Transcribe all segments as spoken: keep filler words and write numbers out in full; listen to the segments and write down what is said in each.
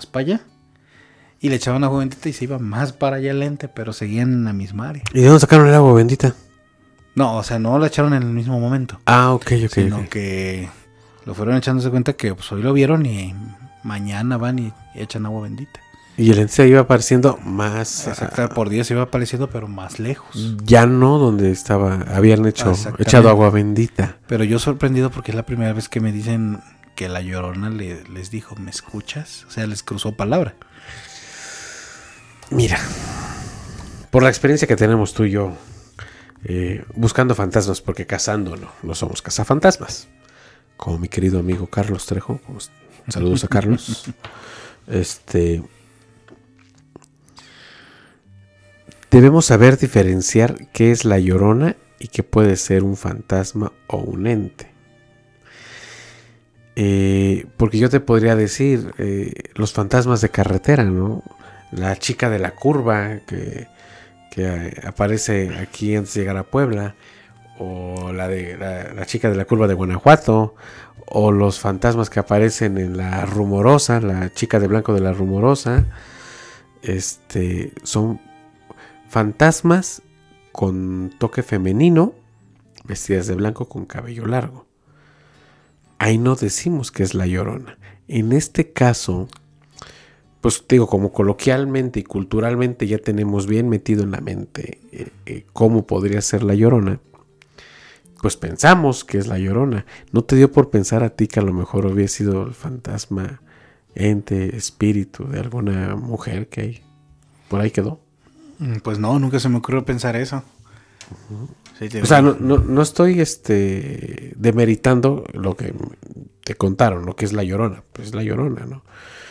para allá. Y le echaban agua bendita y se iba más para allá el ente, pero seguían en la misma área. ¿Y de dónde sacaron el agua bendita? No, o sea, no la echaron en el mismo momento. Ah, ok, ok. Sino okay. que lo fueron echándose cuenta que pues hoy lo vieron y mañana van y, y echan agua bendita. Y el ente se iba apareciendo más... Exacto, uh, por día se iba apareciendo, pero más lejos. Ya no donde estaba, habían hecho, echado agua bendita. Pero yo sorprendido porque es la primera vez que me dicen que la Llorona le, les dijo, ¿me escuchas? O sea, les cruzó palabra. Mira, por la experiencia que tenemos tú y yo, eh, buscando fantasmas, porque cazando no, no somos cazafantasmas. Como mi querido amigo Carlos Trejo, saludos a Carlos. Este... Debemos saber diferenciar qué es la Llorona y qué puede ser un fantasma o un ente. Eh, porque yo te podría decir, eh, los fantasmas de carretera, ¿no? La chica de la curva que, que aparece aquí antes de llegar a Puebla, o la, de, la, la chica de la curva de Guanajuato, o los fantasmas que aparecen en la Rumorosa, la chica de blanco de la Rumorosa. Este, son fantasmas con toque femenino, vestidas de blanco con cabello largo. Ahí no decimos que es la Llorona. En este caso, pues digo, como coloquialmente y culturalmente ya tenemos bien metido en la mente eh, eh, cómo podría ser la Llorona, pues pensamos que es la Llorona. ¿No te dio por pensar a ti que a lo mejor hubiera sido el fantasma, ente, espíritu de alguna mujer que hay por ahí quedó? Pues no, nunca se me ocurrió pensar eso. Uh-huh. Sí, o sea, no, no, no estoy este demeritando lo que te contaron, lo que es la Llorona. Pues la Llorona, ¿no?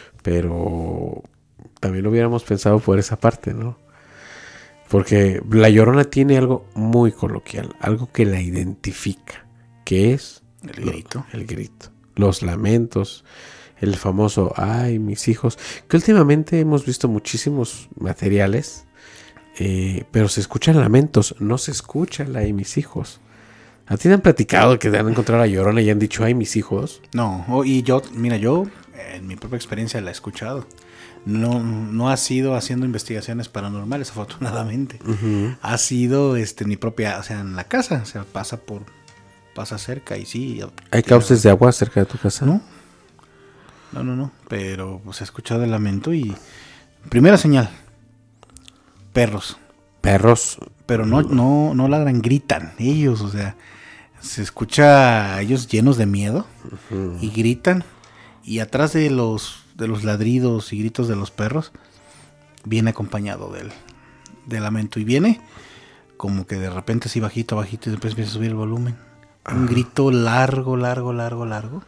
Pero también lo hubiéramos pensado por esa parte, ¿no? Porque la Llorona tiene algo muy coloquial, algo que la identifica, que es el grito. Lo, el grito, los lamentos, el famoso "ay, mis hijos", que últimamente hemos visto muchísimos materiales. Eh, pero se escuchan lamentos, no se escucha la "ay, mis hijos". ¿A ti te han platicado que te han encontrado a la Llorona y han dicho "ay, mis hijos"? No, oh, y yo, mira, yo en mi propia experiencia la he escuchado. No, no ha sido haciendo investigaciones paranormales, afortunadamente. Uh-huh. Ha sido este, mi propia, o sea, en la casa, o sea, pasa por, pasa cerca y sí. ¿Hay cauces de agua cerca de tu casa? No, no, no, no, pero pues he escuchado el lamento y primera señal. Perros. Perros. Pero no, no, no ladran, gritan ellos, o sea, se escucha a ellos llenos de miedo uh-huh. y gritan. Y atrás de los, de los ladridos y gritos de los perros, viene acompañado del, del lamento. Y viene como que de repente así bajito, bajito, y después empieza a subir el volumen. Uh-huh. Un grito largo, largo, largo, largo.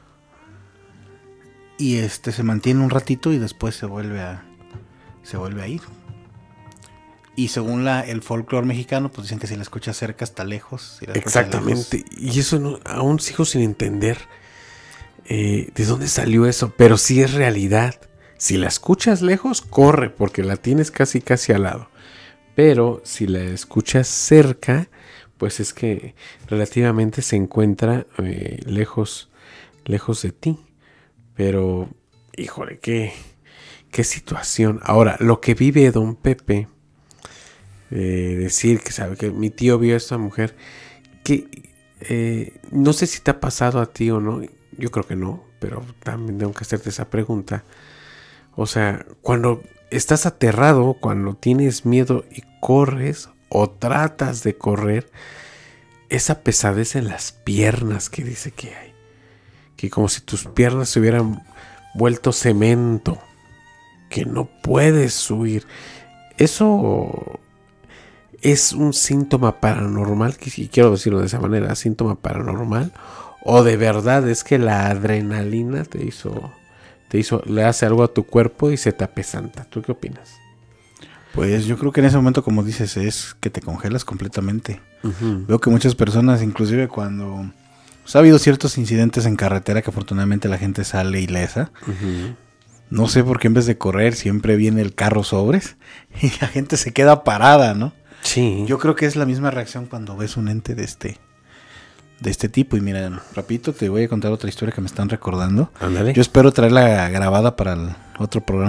Y este se mantiene un ratito y después se vuelve a, se vuelve a ir. Y según la, el folclore mexicano, pues dicen que si la escuchas cerca está lejos. Si la Exactamente. Lejos. Y eso no, aún sigo sin entender eh, de dónde salió eso. Pero sí es realidad. Si la escuchas lejos, corre, porque la tienes casi casi al lado. Pero si la escuchas cerca, pues es que relativamente se encuentra eh, lejos, lejos de ti. Pero, híjole, qué, qué situación. Ahora, lo que vive don Pepe... Eh, decir que sabe que mi tío vio a esta mujer que eh, no sé si te ha pasado a ti o no, yo creo que no, pero también tengo que hacerte esa pregunta. O sea, cuando estás aterrado, cuando tienes miedo y corres o tratas de correr, esa pesadez en las piernas que dice que hay, que como si tus piernas se hubieran vuelto cemento, que no puedes huir, eso ¿es un síntoma paranormal? Y quiero decirlo de esa manera, síntoma paranormal. ¿O de verdad es que la adrenalina te hizo, te hizo, le hace algo a tu cuerpo y se te apesanta? ¿Tú qué opinas? Pues yo creo que en ese momento, como dices, es que te congelas completamente. Uh-huh. Veo que muchas personas, inclusive cuando... Pues, ha habido ciertos incidentes en carretera que afortunadamente la gente sale ilesa. Uh-huh. No sé por qué en vez de correr siempre viene el carro sobres y la gente se queda parada, ¿no? Sí. Yo creo que es la misma reacción cuando ves un ente de este de este tipo. Y mira, rapidito te voy a contar otra historia que me están recordando. Ándale. Yo espero traerla grabada para el otro programa